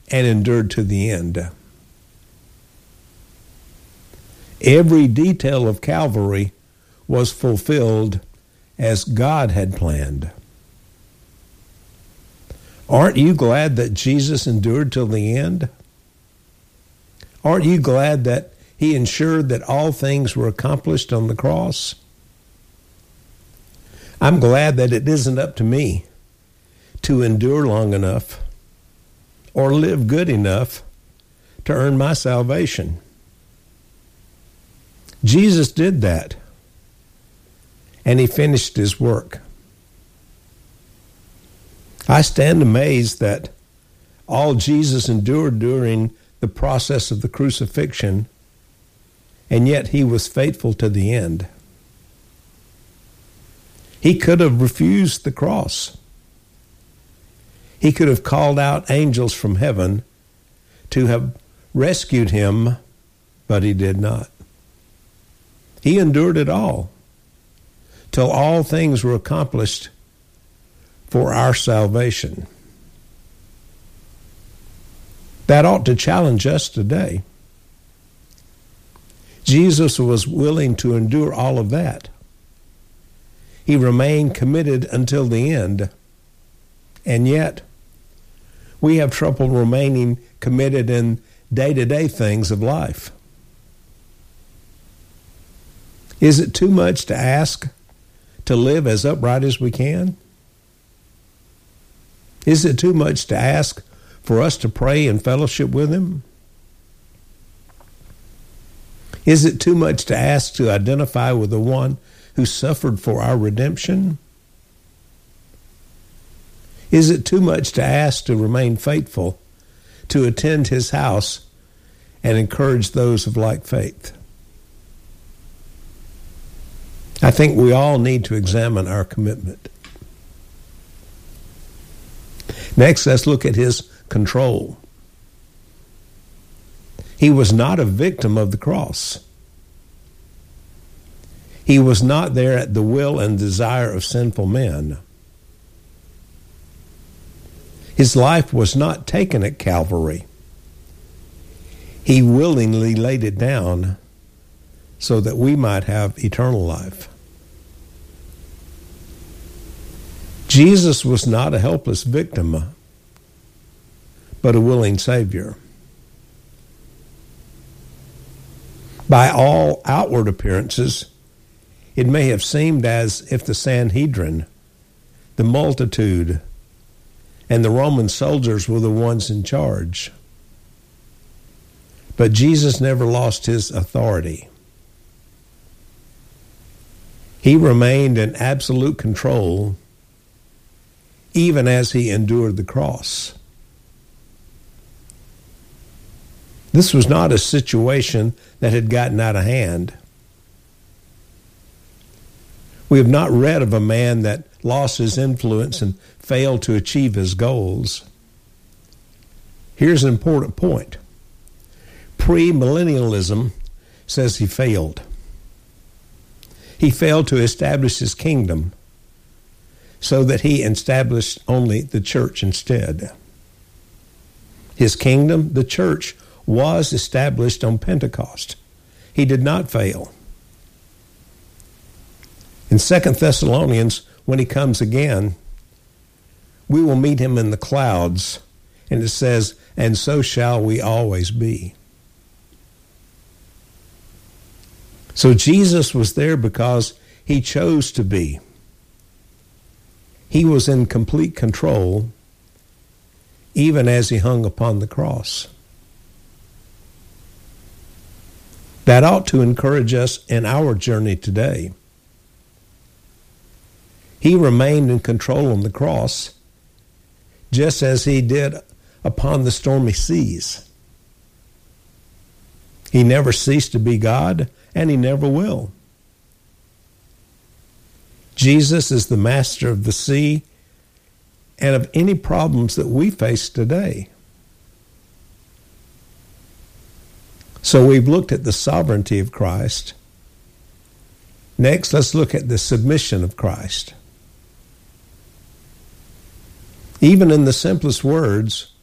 and endured to the end. Every detail of Calvary was fulfilled as God had planned. Aren't you glad that Jesus endured till the end? Aren't you glad that he ensured that all things were accomplished on the cross? I'm glad that it isn't up to me to endure long enough or live good enough to earn my salvation. Jesus did that, and he finished his work. I stand amazed that all Jesus endured during the process of the crucifixion, and yet he was faithful to the end. He could have refused the cross. He could have called out angels from heaven to have rescued him, but he did not. He endured it all till all things were accomplished for our salvation. That ought to challenge us today. Jesus was willing to endure all of that. He remained committed until the end. And yet, we have trouble remaining committed in day-to-day things of life. Is it too much to ask to live as upright as we can? Is it too much to ask for us to pray and fellowship with him? Is it too much to ask to identify with the one who suffered for our redemption? Is it too much to ask to remain faithful, to attend his house and encourage those of like faith? I think we all need to examine our commitment. Next, let's look at his control. He was not a victim of the cross. He was not there at the will and desire of sinful men. His life was not taken at Calvary. He willingly laid it down so that we might have eternal life. Jesus was not a helpless victim, but a willing Savior. By all outward appearances, it may have seemed as if the Sanhedrin, the multitude, and the Roman soldiers were the ones in charge. But Jesus never lost his authority. He remained in absolute control even as he endured the cross. This was not a situation that had gotten out of hand. We have not read of a man that lost his influence and failed to achieve his goals. Here's an important point. Premillennialism says he failed. He failed to establish his kingdom so that he established only the church instead. His kingdom, the church, was established on Pentecost. He did not fail. In 2 Thessalonians, when he comes again, we will meet him in the clouds, and it says, and so shall we always be. So Jesus was there because he chose to be. He was in complete control, even as he hung upon the cross. That ought to encourage us in our journey today. He remained in control on the cross, just as he did upon the stormy seas. He never ceased to be God, and he never will. Jesus is the master of the sea and of any problems that we face today. So we've looked at the sovereignty of Christ. Next, let's look at the submission of Christ. Even in the simplest words,